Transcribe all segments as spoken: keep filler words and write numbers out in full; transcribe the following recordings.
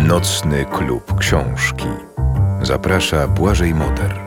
Nocny Klub Książki. Zaprasza Błażej Moder.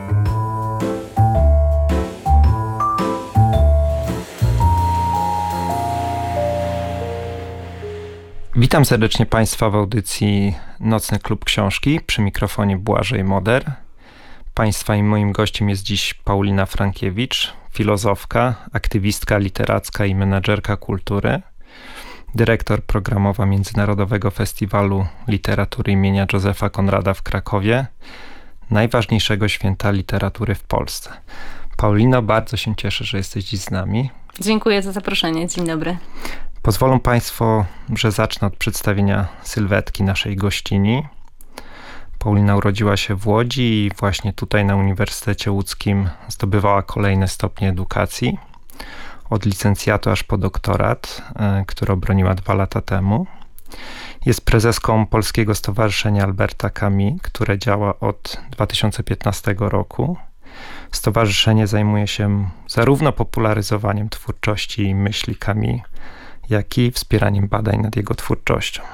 Witam serdecznie Państwa w audycji Nocny Klub Książki. Przy mikrofonie Błażej Moder. Państwa i moim gościem jest dziś Paulina Frankiewicz, filozofka, aktywistka literacka i menadżerka kultury, dyrektor programowa Międzynarodowego Festiwalu Literatury imienia Józefa Konrada w Krakowie, najważniejszego święta literatury w Polsce. Paulino, bardzo się cieszę, że jesteś dziś z nami. Dziękuję za zaproszenie. Dzień dobry. Pozwolą Państwo, że zacznę od przedstawienia sylwetki naszej gościni. Paulina urodziła się w Łodzi i właśnie tutaj na Uniwersytecie Łódzkim zdobywała kolejne stopnie edukacji. Od licencjatu aż po doktorat, który obroniła dwa lata temu. Jest prezeską Polskiego Stowarzyszenia Alberta Camus, które działa od dwa tysiące piętnastego roku. Stowarzyszenie zajmuje się zarówno popularyzowaniem twórczości i myśli Camus, jak i wspieraniem badań nad jego twórczością.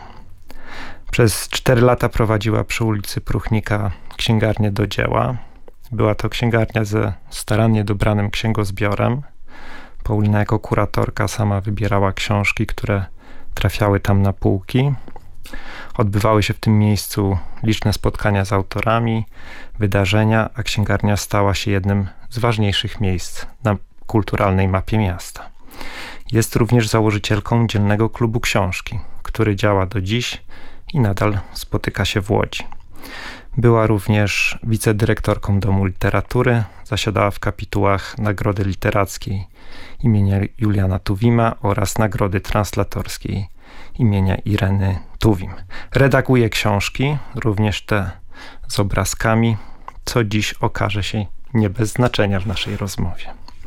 Przez cztery lata prowadziła przy ulicy Pruchnika księgarnię do dzieła. Była to księgarnia ze starannie dobranym księgozbiorem. Paulina jako kuratorka sama wybierała książki, które trafiały tam na półki. Odbywały się w tym miejscu liczne spotkania z autorami, wydarzenia, a księgarnia stała się jednym z ważniejszych miejsc na kulturalnej mapie miasta. Jest również założycielką Dzielnego Klubu Książki, który działa do dziś i nadal spotyka się w Łodzi. Była również wicedyrektorką Domu Literatury, zasiadała w kapitułach Nagrody Literackiej imienia Juliana Tuwima oraz Nagrody Translatorskiej imienia Ireny Tuwim. Redaguje książki, również te z obrazkami, co dziś okaże się nie bez znaczenia w naszej rozmowie.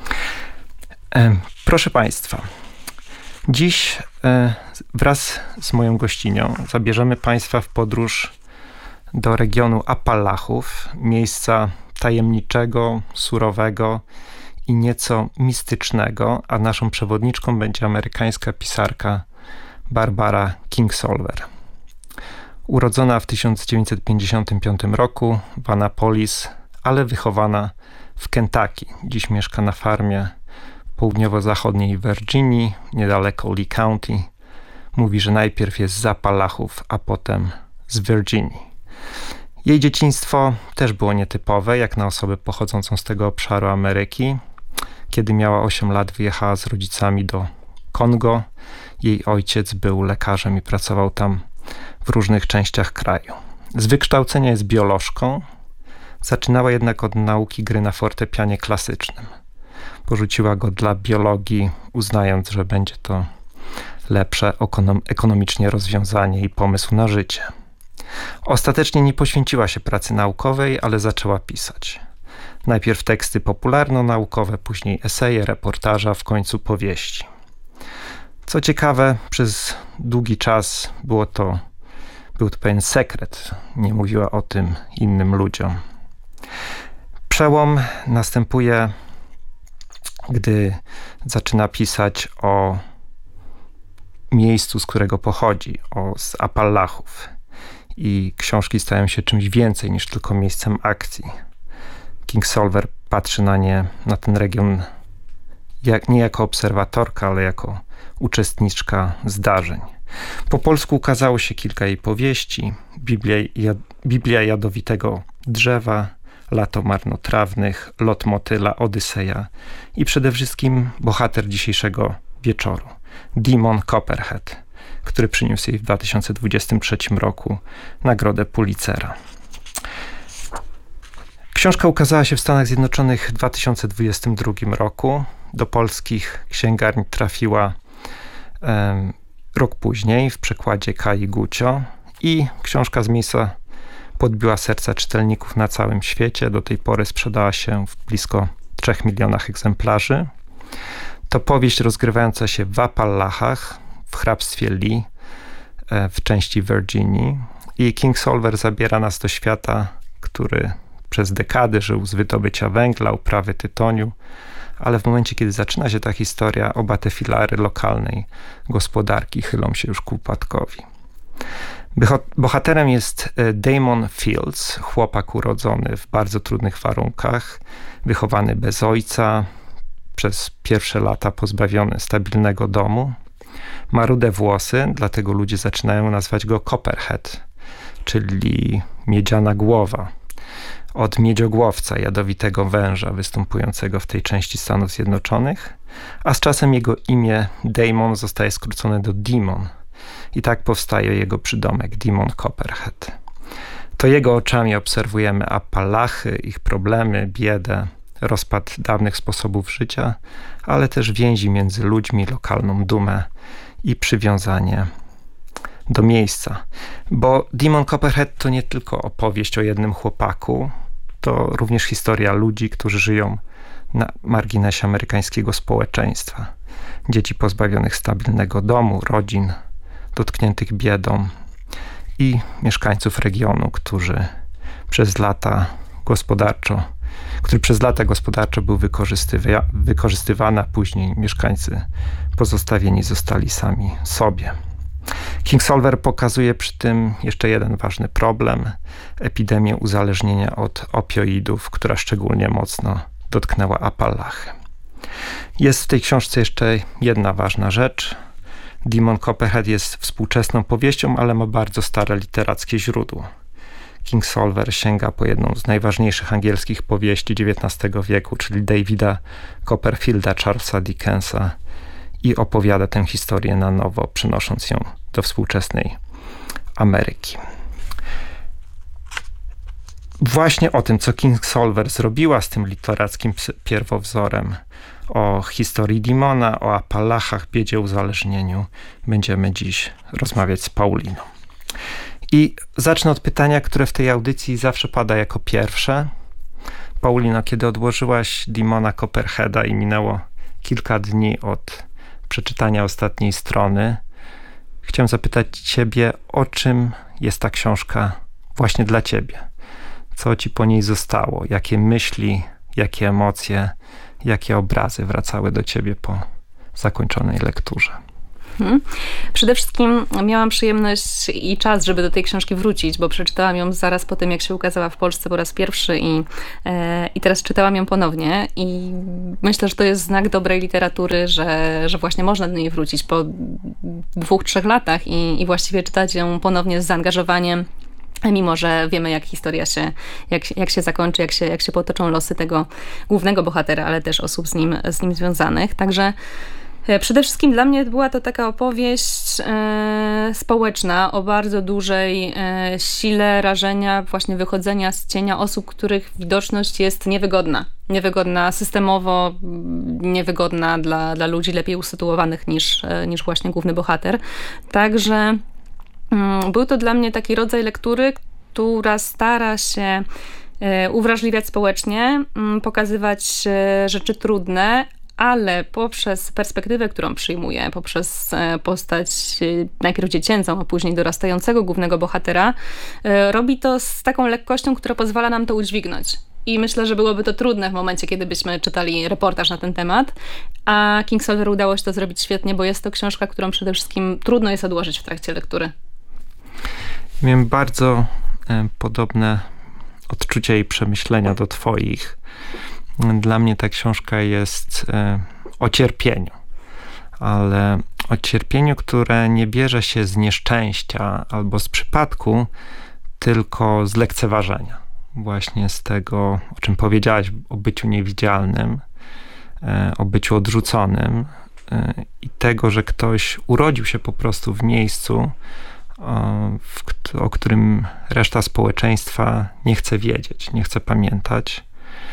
E, proszę Państwa, dziś e, wraz z moją gościnią zabierzemy Państwa w podróż do regionu Appalachów, miejsca tajemniczego, surowego i nieco mistycznego, a naszą przewodniczką będzie amerykańska pisarka Barbara Kingsolver. Urodzona w tysiąc dziewięćset pięćdziesiątym piątym roku w Annapolis, ale wychowana w Kentucky. Dziś mieszka na farmie południowo-zachodniej Virginii, niedaleko Lee County. Mówi, że najpierw jest z Appalachów, a potem z Virginii. Jej dzieciństwo też było nietypowe, jak na osobę pochodzącą z tego obszaru Ameryki. Kiedy miała osiem lat, wyjechała z rodzicami do Kongo. Jej ojciec był lekarzem i pracował tam w różnych częściach kraju. Z wykształcenia jest biolożką, zaczynała jednak od nauki gry na fortepianie klasycznym. Porzuciła go dla biologii, uznając, że będzie to lepsze ekonomicznie rozwiązanie i pomysł na życie. Ostatecznie nie poświęciła się pracy naukowej, ale zaczęła pisać. Najpierw teksty popularno-naukowe, później eseje, reportaże, a w końcu powieści. Co ciekawe, przez długi czas było to, był to pewien sekret. Nie mówiła o tym innym ludziom. Przełom następuje, gdy zaczyna pisać o miejscu, z którego pochodzi, o, z Appalachów. I książki stają się czymś więcej niż tylko miejscem akcji. Kingsolver patrzy na nie, na ten region jak, nie jako obserwatorka, ale jako uczestniczka zdarzeń. Po polsku ukazało się kilka jej powieści: Biblia, jad, Biblia Jadowitego Drzewa, Lato Marnotrawnych, Lot Motyla, Odyseja i przede wszystkim bohater dzisiejszego wieczoru, Demon Copperhead, który przyniósł jej w dwa tysiące dwudziestym trzecim roku Nagrodę Pulitzera. Książka ukazała się w Stanach Zjednoczonych w dwa tysiące dwudziestym drugim roku. Do polskich księgarni trafiła um, rok później w przekładzie Kai Gucio i książka z miejsca podbiła serca czytelników na całym świecie. Do tej pory sprzedała się w blisko trzech milionach egzemplarzy. To powieść rozgrywająca się w Appalachach, w hrabstwie Lee, w części Virginii. I Kingsolver zabiera nas do świata, który przez dekady żył z wydobycia węgla, uprawy tytoniu, ale w momencie, kiedy zaczyna się ta historia, oba te filary lokalnej gospodarki chylą się już ku upadkowi. Bohaterem jest Damon Fields, chłopak urodzony w bardzo trudnych warunkach, wychowany bez ojca, przez pierwsze lata pozbawiony stabilnego domu. Ma rude włosy, dlatego ludzie zaczynają nazywać go Copperhead, czyli miedziana głowa. Od miedziogłowca, jadowitego węża występującego w tej części Stanów Zjednoczonych, a z czasem jego imię Damon zostaje skrócone do Demon i tak powstaje jego przydomek Demon Copperhead. To jego oczami obserwujemy Appalachy, ich problemy, biedę, rozpad dawnych sposobów życia, ale też więzi między ludźmi, lokalną dumę i przywiązanie do miejsca. Bo Demon Copperhead to nie tylko opowieść o jednym chłopaku, to również historia ludzi, którzy żyją na marginesie amerykańskiego społeczeństwa. Dzieci pozbawionych stabilnego domu, rodzin dotkniętych biedą i mieszkańców regionu, którzy przez lata gospodarczo, który przez lata gospodarczo był wykorzystywa- wykorzystywany, a później mieszkańcy pozostawieni zostali sami sobie. Kingsolver pokazuje przy tym jeszcze jeden ważny problem, epidemię uzależnienia od opioidów, która szczególnie mocno dotknęła Appalachy. Jest w tej książce jeszcze jedna ważna rzecz. Demon Copperhead jest współczesną powieścią, ale ma bardzo stare literackie źródło. Kingsolver sięga po jedną z najważniejszych angielskich powieści dziewiętnastego wieku, czyli Davida Copperfielda, Charlesa Dickensa, i opowiada tę historię na nowo, przynosząc ją do współczesnej Ameryki. Właśnie o tym, co Kingsolver zrobiła z tym literackim pierwowzorem, o historii Demona, o Appalachach, biedzie, uzależnieniu, będziemy dziś rozmawiać z Pauliną. I zacznę od pytania, które w tej audycji zawsze pada jako pierwsze. Paulino, kiedy odłożyłaś Demona Copperheada i minęło kilka dni od przeczytania ostatniej strony, chciałem zapytać ciebie, o czym jest ta książka właśnie dla ciebie? Co ci po niej zostało? Jakie myśli, jakie emocje, jakie obrazy wracały do ciebie po zakończonej lekturze? Hmm. Przede wszystkim miałam przyjemność i czas, żeby do tej książki wrócić, bo przeczytałam ją zaraz po tym, jak się ukazała w Polsce po raz pierwszy i, e, i teraz czytałam ją ponownie i myślę, że to jest znak dobrej literatury, że, że właśnie można do niej wrócić po dwóch, trzech latach i, i właściwie czytać ją ponownie z zaangażowaniem, mimo że wiemy, jak historia się, jak, jak się zakończy, jak się, jak się potoczą losy tego głównego bohatera, ale też osób z nim, z nim związanych. Także przede wszystkim dla mnie była to taka opowieść e, społeczna o bardzo dużej e, sile rażenia, właśnie wychodzenia z cienia osób, których widoczność jest niewygodna. Niewygodna systemowo, niewygodna dla, dla ludzi lepiej usytuowanych niż, e, niż właśnie główny bohater. Także mm, był to dla mnie taki rodzaj lektury, która stara się e, uwrażliwiać społecznie, m, pokazywać e, rzeczy trudne, ale poprzez perspektywę, którą przyjmuje, poprzez postać najpierw dziecięcą, a później dorastającego głównego bohatera, robi to z taką lekkością, która pozwala nam to udźwignąć. I myślę, że byłoby to trudne w momencie, kiedy byśmy czytali reportaż na ten temat, a Kingsolver udało się to zrobić świetnie, bo jest to książka, którą przede wszystkim trudno jest odłożyć w trakcie lektury. Miałem bardzo e, podobne odczucia i przemyślenia do twoich. Dla mnie ta książka jest e, o cierpieniu, ale o cierpieniu, które nie bierze się z nieszczęścia albo z przypadku, tylko z lekceważenia. Właśnie z tego, o czym powiedziałaś, o byciu niewidzialnym, e, o byciu odrzuconym e, i tego, że ktoś urodził się po prostu w miejscu, o, w, o którym reszta społeczeństwa nie chce wiedzieć, nie chce pamiętać.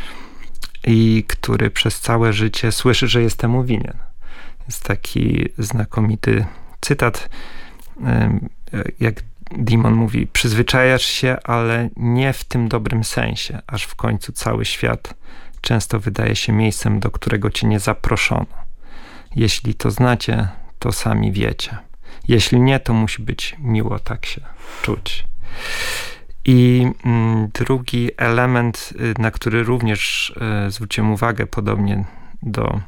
I który przez całe życie słyszy, że jest temu winien. Jest taki znakomity cytat, jak Demon mówi: przyzwyczajasz się, ale nie w tym dobrym sensie, aż w końcu cały świat często wydaje się miejscem, do którego cię nie zaproszono. Jeśli to znacie, to sami wiecie. Jeśli nie, to musi być miło tak się czuć. I drugi element, na który również zwróciłem uwagę, podobnie do,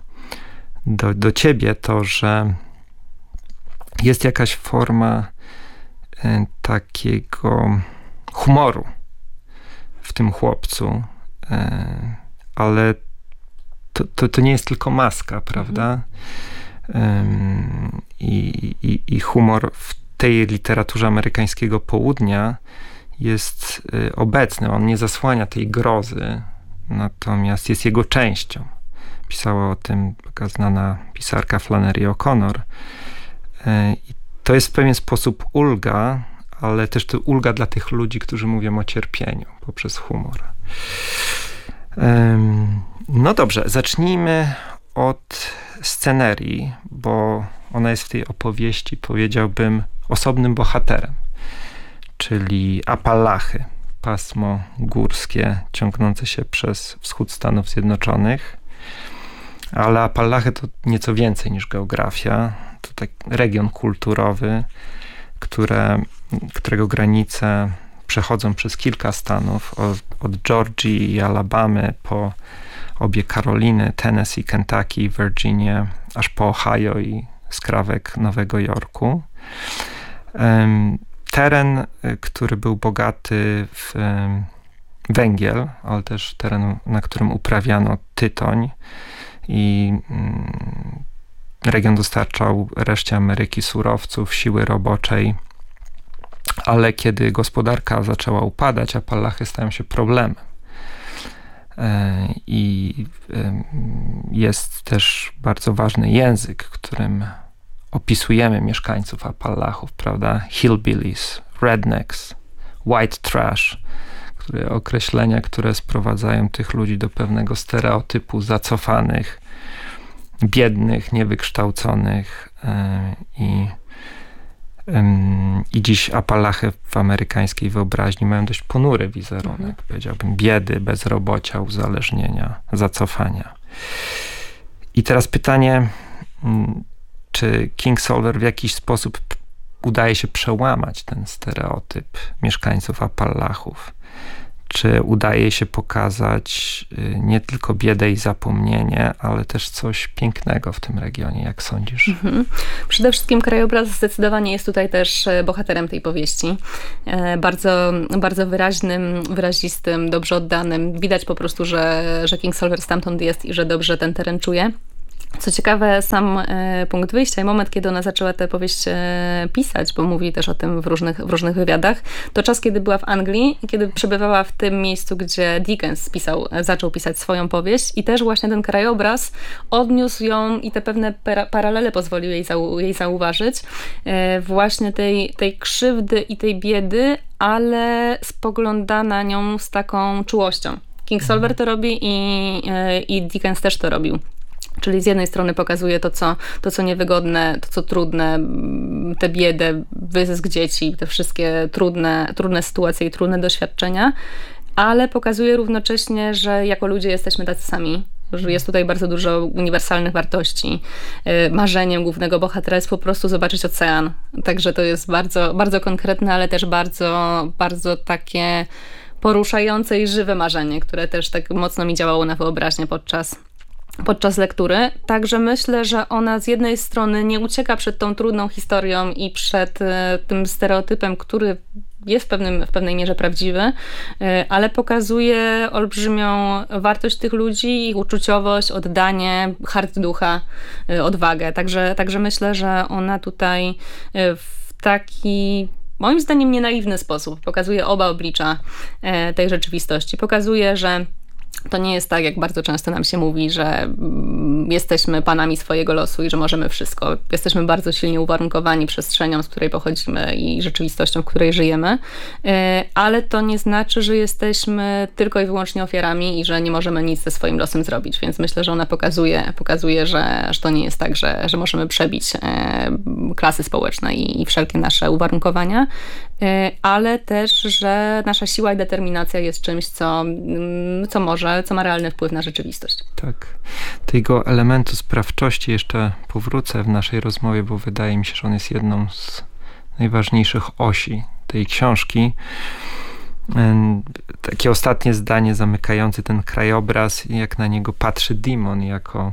do, do ciebie, to, że jest jakaś forma takiego humoru w tym chłopcu, ale to, to, to nie jest tylko maska, prawda? I, i, i humor w tej literaturze amerykańskiego południa jest obecny. On nie zasłania tej grozy, natomiast jest jego częścią. Pisała o tym taka znana pisarka Flannery O'Connor. I to jest w pewien sposób ulga, ale też to ulga dla tych ludzi, którzy mówią o cierpieniu poprzez humor. No dobrze, zacznijmy od scenerii, bo ona jest w tej opowieści, powiedziałbym, osobnym bohaterem, czyli Appalachy, pasmo górskie ciągnące się przez wschód Stanów Zjednoczonych. Ale Appalachy to nieco więcej niż geografia. To tak region kulturowy, które, którego granice przechodzą przez kilka stanów, od, od Georgii i Alabamy po obie Karoliny, Tennessee, Kentucky, Virginia, aż po Ohio i skrawek Nowego Jorku. Um, teren, który był bogaty w um, węgiel, ale też teren, na którym uprawiano tytoń i um, region dostarczał reszcie Ameryki surowców, siły roboczej, ale kiedy gospodarka zaczęła upadać, Appalachy stają się problemem. I jest też bardzo ważny język, którym opisujemy mieszkańców Appalachów, prawda? Hillbillies, rednecks, white trash, które określenia, które sprowadzają tych ludzi do pewnego stereotypu zacofanych, biednych, niewykształconych i I dziś Appalachy w amerykańskiej wyobraźni mają dość ponury wizerunek, mhm. powiedziałbym, biedy, bezrobocia, uzależnienia, zacofania. I teraz pytanie, czy Kingsolver w jakiś sposób udaje się przełamać ten stereotyp mieszkańców Appalachów? Czy udaje się pokazać nie tylko biedę i zapomnienie, ale też coś pięknego w tym regionie, jak sądzisz? Mhm. Przede wszystkim krajobraz zdecydowanie jest tutaj też bohaterem tej powieści. Bardzo, bardzo wyraźnym, wyrazistym, dobrze oddanym. Widać po prostu, że, że Kingsolver stamtąd jest i że dobrze ten teren czuje. Co ciekawe, sam e, punkt wyjścia i moment, kiedy ona zaczęła tę powieść e, pisać, bo mówi też o tym w różnych, w różnych wywiadach, to czas, kiedy była w Anglii i kiedy przebywała w tym miejscu, gdzie Dickens pisał, zaczął pisać swoją powieść i też właśnie ten krajobraz odniósł ją i te pewne para, paralele pozwolił jej, zau, jej zauważyć. E, właśnie tej, tej krzywdy i tej biedy, ale spogląda na nią z taką czułością. Kingsolver to robi i, e, i Dickens też to robił. Czyli z jednej strony pokazuje to co, to, co niewygodne, to, co trudne, tę biedę, wyzysk dzieci, te wszystkie trudne, trudne sytuacje i trudne doświadczenia, ale pokazuje równocześnie, że jako ludzie jesteśmy tacy sami, że jest tutaj bardzo dużo uniwersalnych wartości. Marzeniem głównego bohatera jest po prostu zobaczyć ocean. Także to jest bardzo, bardzo konkretne, ale też bardzo, bardzo takie poruszające i żywe marzenie, które też tak mocno mi działało na wyobraźnię podczas podczas lektury. Także myślę, że ona z jednej strony nie ucieka przed tą trudną historią i przed tym stereotypem, który jest w, pewnym, w pewnej mierze prawdziwy, ale pokazuje olbrzymią wartość tych ludzi, ich uczuciowość, oddanie, hart ducha, odwagę. Także, także myślę, że ona tutaj w taki moim zdaniem nienaiwny sposób pokazuje oba oblicza tej rzeczywistości. Pokazuje, że to nie jest tak, jak bardzo często nam się mówi, że jesteśmy panami swojego losu i że możemy wszystko. Jesteśmy bardzo silnie uwarunkowani przestrzenią, z której pochodzimy i rzeczywistością, w której żyjemy, ale to nie znaczy, że jesteśmy tylko i wyłącznie ofiarami i że nie możemy nic ze swoim losem zrobić, więc myślę, że ona pokazuje, pokazuje że, że to nie jest tak, że, że możemy przebić klasy społeczne i, i wszelkie nasze uwarunkowania, ale też, że nasza siła i determinacja jest czymś, co, co może, co ma realny wpływ na rzeczywistość. Tak. Tego elementu sprawczości jeszcze powrócę w naszej rozmowie, bo wydaje mi się, że on jest jedną z najważniejszych osi tej książki. Takie ostatnie zdanie zamykające ten krajobraz, jak na niego patrzy Demon jako,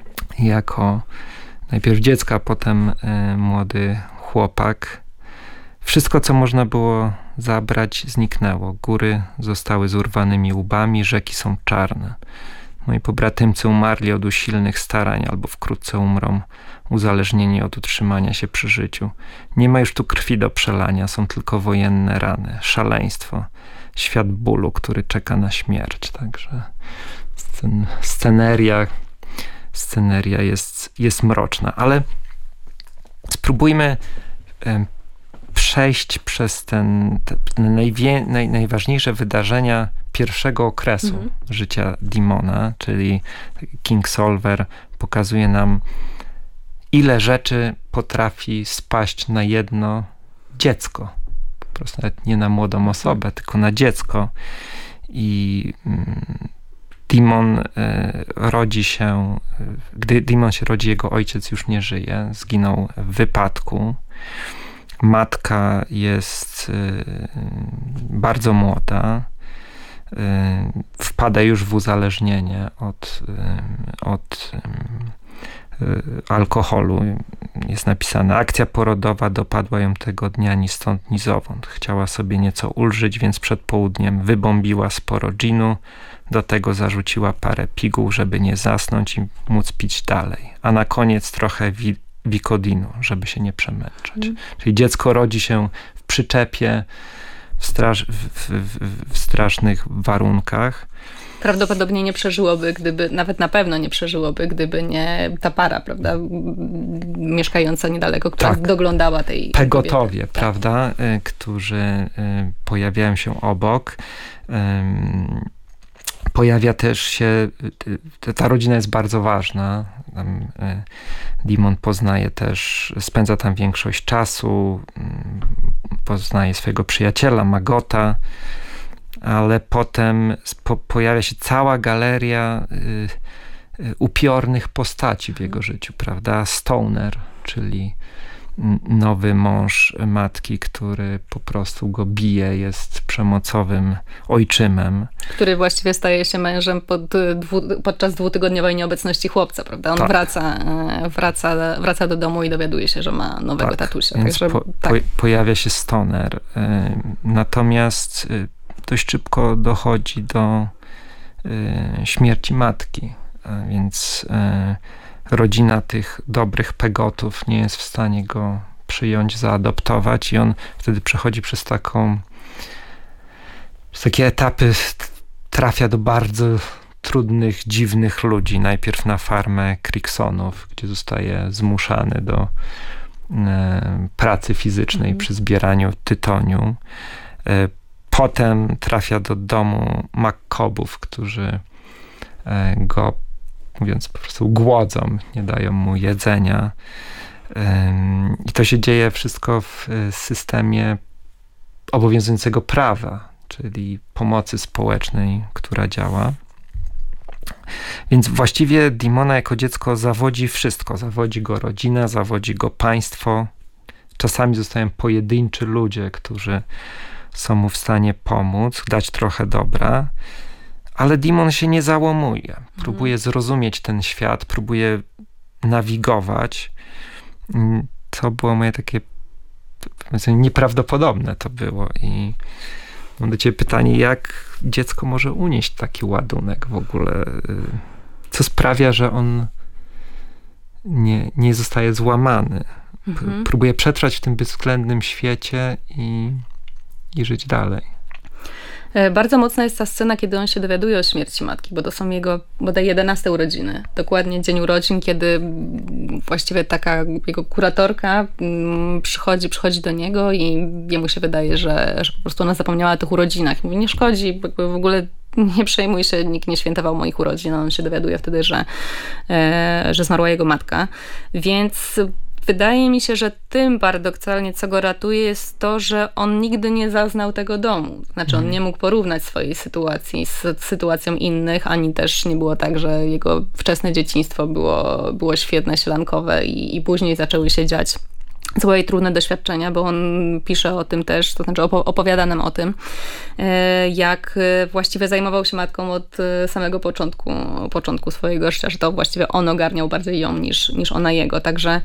jako najpierw dziecko, a potem młody chłopak. Wszystko, co można było zabrać, zniknęło. Góry zostały z urwanymi łbami, rzeki są czarne. Moi pobratymcy umarli od usilnych starań albo wkrótce umrą, uzależnieni od utrzymania się przy życiu. Nie ma już tu krwi do przelania, są tylko wojenne rany, szaleństwo, świat bólu, który czeka na śmierć. Także scen- sceneria, sceneria jest, jest mroczna, ale spróbujmy e, przejść przez ten, te najwie, naj, najważniejsze wydarzenia pierwszego okresu mhm. życia Dimona, czyli Kingsolver pokazuje nam, ile rzeczy potrafi spaść na jedno dziecko. Po prostu nawet nie na młodą osobę, mhm. tylko na dziecko. I mm, Dimon y, rodzi się, gdy Dimon się rodzi, jego ojciec już nie żyje, zginął w wypadku. Matka jest y, bardzo młoda, y, wpada już w uzależnienie od, y, od y, alkoholu. Jest napisane, akcja porodowa dopadła ją tego dnia ni stąd, ni zowąd. Chciała sobie nieco ulżyć, więc przed południem wybombiła sporo ginu, do tego zarzuciła parę piguł, żeby nie zasnąć i móc pić dalej. A na koniec trochę wi- wikodinu, żeby się nie przemęczać. Mm. Czyli dziecko rodzi się w przyczepie, w, straż, w, w, w strasznych warunkach. Prawdopodobnie nie przeżyłoby, gdyby, nawet na pewno nie przeżyłoby, gdyby nie ta para, prawda, mieszkająca niedaleko, która tak. doglądała tej Pegotowie, kobiety. prawda, tak. którzy pojawiają się obok. Pojawia też się, ta rodzina jest bardzo ważna. Tam Dimon poznaje też, spędza tam większość czasu, poznaje swojego przyjaciela, Magota, ale potem po, pojawia się cała galeria y, y, upiornych postaci w jego życiu, prawda? Stoner, czyli nowy mąż matki, który po prostu go bije, jest przemocowym ojczymem. Który właściwie staje się mężem pod dwu, podczas dwutygodniowej nieobecności chłopca, prawda? On tak. wraca, wraca, wraca do domu i dowiaduje się, że ma nowego tak, tatusia. Więc Także, po, tak. po, pojawia się stoner. Natomiast dość szybko dochodzi do śmierci matki, więc rodzina tych dobrych Pegotów nie jest w stanie go przyjąć, zaadoptować i on wtedy przechodzi przez taką przez takie etapy, trafia do bardzo trudnych, dziwnych ludzi. Najpierw na farmę Cricksonów, gdzie zostaje zmuszany do e, pracy fizycznej mm. przy zbieraniu tytoniu. E, potem trafia do domu McCobbów, którzy e, go, mówiąc po prostu, głodzą, nie dają mu jedzenia. I to się dzieje wszystko w systemie obowiązującego prawa, czyli pomocy społecznej, która działa. Więc właściwie Dimona jako dziecko zawodzi wszystko. Zawodzi go rodzina, zawodzi go państwo. Czasami zostają pojedynczy ludzie, którzy są mu w stanie pomóc, dać trochę dobra. Ale Dimon się nie załamuje. Próbuje mhm. zrozumieć ten świat, próbuje nawigować. To było moje takie nieprawdopodobne to było. I mam do ciebie pytanie, jak dziecko może unieść taki ładunek w ogóle? Co sprawia, że on nie, nie zostaje złamany? Mhm. Próbuje przetrwać w tym bezwzględnym świecie i, i żyć dalej. Bardzo mocna jest ta scena, kiedy on się dowiaduje o śmierci matki, bo to są jego bodaj jedenaste urodziny. Dokładnie dzień urodzin, kiedy właściwie taka jego kuratorka przychodzi, przychodzi do niego i jemu się wydaje, że, że po prostu ona zapomniała o tych urodzinach. Mówi, nie szkodzi, w ogóle nie przejmuj się, nikt nie świętował moich urodzin. On się dowiaduje wtedy, że, że zmarła jego matka. Więc wydaje mi się, że tym paradoksalnie, co go ratuje, jest to, że on nigdy nie zaznał tego domu. Znaczy, on nie mógł porównać swojej sytuacji z sytuacją innych, ani też nie było tak, że jego wczesne dzieciństwo było, było świetne, sielankowe i, i później zaczęły się dziać złe i trudne doświadczenia, bo on pisze o tym też, to znaczy opowiada nam o tym, jak właściwie zajmował się matką od samego początku, początku swojego życia, że to właściwie on ogarniał bardziej ją niż, niż ona jego. Także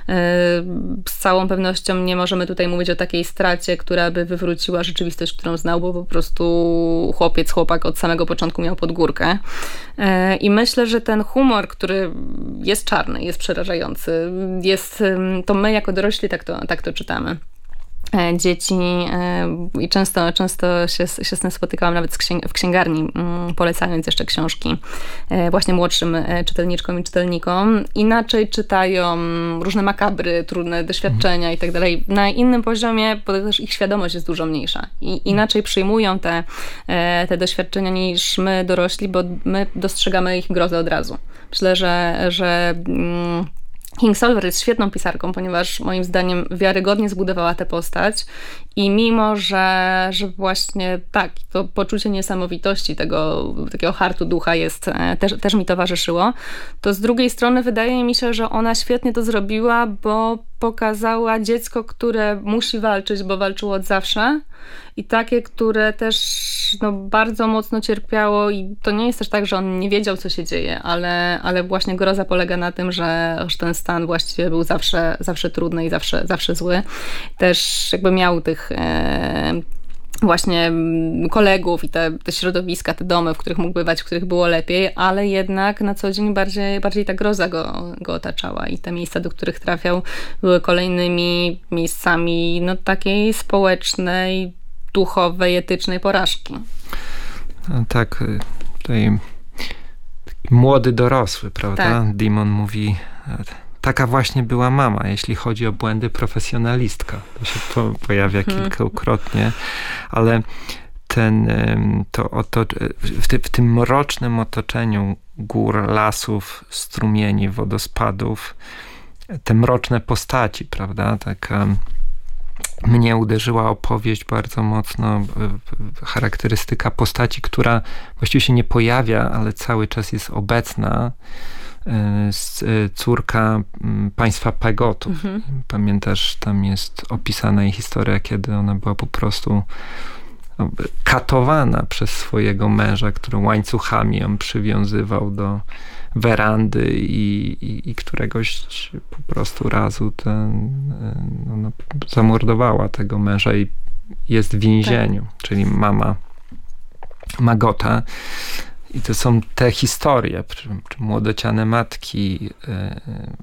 z całą pewnością nie możemy tutaj mówić o takiej stracie, która by wywróciła rzeczywistość, którą znał, bo po prostu chłopiec, chłopak od samego początku miał pod górkę. I myślę, że ten humor, który jest czarny, jest przerażający, jest, to my jako dorośli tak to, tak to czytamy. Dzieci i często, często się, się z tym spotykałam nawet w księgarni, polecając jeszcze książki właśnie młodszym czytelniczkom i czytelnikom. Inaczej czytają różne makabry, trudne doświadczenia i tak dalej. Na innym poziomie, bo też ich świadomość jest dużo mniejsza. I inaczej przyjmują te, te doświadczenia niż my dorośli, bo my dostrzegamy ich grozę od razu. Myślę, że, że Kingsolver jest świetną pisarką, ponieważ moim zdaniem wiarygodnie zbudowała tę postać i mimo, że, że właśnie tak, to poczucie niesamowitości tego takiego hartu ducha jest, też, też mi towarzyszyło, to z drugiej strony wydaje mi się, że ona świetnie to zrobiła, bo pokazała dziecko, które musi walczyć, bo walczyło od zawsze i takie, które też no, bardzo mocno cierpiało i to nie jest też tak, że on nie wiedział, co się dzieje, ale, ale właśnie groza polega na tym, że, że ten stan właściwie był zawsze, zawsze trudny i zawsze, zawsze zły. Też jakby miał tych e, właśnie kolegów i te, te środowiska, te domy, w których mógł bywać, w których było lepiej, ale jednak na co dzień bardziej, bardziej ta groza go, go otaczała i te miejsca, do których trafiał, były kolejnymi miejscami no, takiej społecznej, duchowej, etycznej porażki. No, tak, tutaj młody dorosły, prawda? Tak. Dimon mówi, taka właśnie była mama, jeśli chodzi o błędy profesjonalistka. To się po, pojawia kilkukrotnie, ale ten, to, oto, w, ty, w tym mrocznym otoczeniu gór, lasów, strumieni, wodospadów, te mroczne postaci, prawda? Taka mnie uderzyła opowieść bardzo mocno, charakterystyka postaci, która właściwie się nie pojawia, ale cały czas jest obecna. Córka państwa Pegotów. Mhm. Pamiętasz, tam jest opisana jej historia, kiedy ona była po prostu katowana przez swojego męża, który łańcuchami ją przywiązywał do werandy i, i, i któregoś po prostu razu ten, no, zamordowała tego męża i jest w więzieniu, tak. Czyli mama Magota. I to są te historie, młodociane matki,